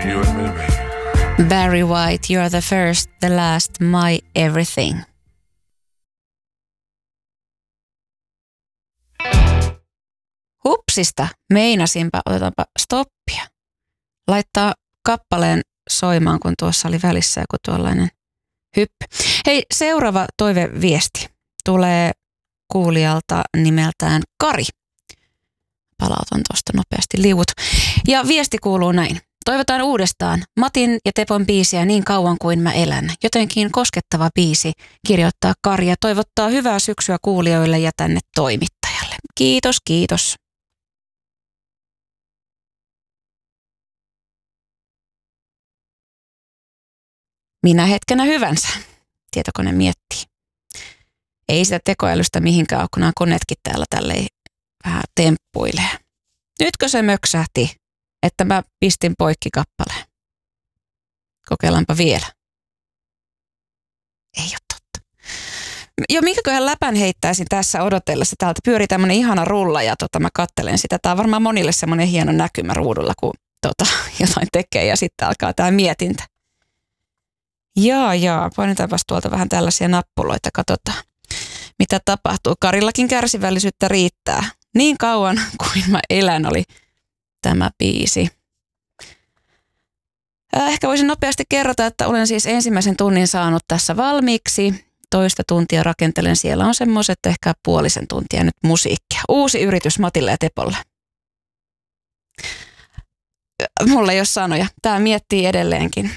you and me, baby. Barry White, you're the first, the last, my everything. Hupsista, meinasinpa, otetaanpa stoppia. Laittaa kappaleen soimaan, kun tuossa oli välissä joku tuollainen hyppy. Hei, seuraava toiveviesti tulee kuulijalta nimeltään Kari. Palautan tuosta nopeasti liuut. Ja viesti kuuluu näin. Toivotaan uudestaan Matin ja Tepon biisiä niin kauan kuin mä elän. Jotenkin koskettava biisi, kirjoittaa Kari ja toivottaa hyvää syksyä kuulijoille ja tänne toimittajalle. Kiitos, kiitos. Minä hetkenä hyvänsä, tietokone miettii. Ei sitä tekoälystä mihinkään ole, kun nämä koneetkin täällä tälleen vähän temppuilee. Nytkö se möksähti, että mä pistin poikki kappaleen? Kokeillaanpa vielä. Ei ole totta. Jo minkäköhän läpän heittäisin tässä odotellessa. Täältä pyörii tämmönen ihana rulla ja mä kattelen sitä. Tää on varmaan monille semmoinen hieno näkymä ruudulla, kun jotain tekee ja sitten alkaa tää mietintä. Jaa, painetaanpas tuolta vähän tällaisia nappuloita, katsotaan mitä tapahtuu. Karillakin kärsivällisyyttä riittää. Niin kauan kuin mä elän oli tämä biisi. Ehkä voisin nopeasti kerrota, että olen siis ensimmäisen tunnin saanut tässä valmiiksi. Toista tuntia rakentelen. Siellä on semmoiset ehkä puolisen tuntia nyt musiikkia. Uusi yritys Matille ja Tepolle. Mulla ei ole sanoja. Tää miettii edelleenkin.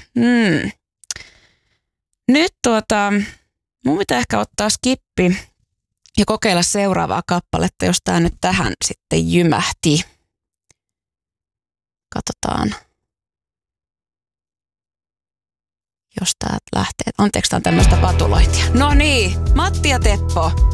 Nyt mun pitää ehkä ottaa skippi ja kokeilla seuraavaa kappaletta, jos tää nyt tähän sitten jymähti. Katsotaan. Jos täältä lähtee. Anteeksi, tää on tämmöistä patulointia. No niin, Matti ja Teppo.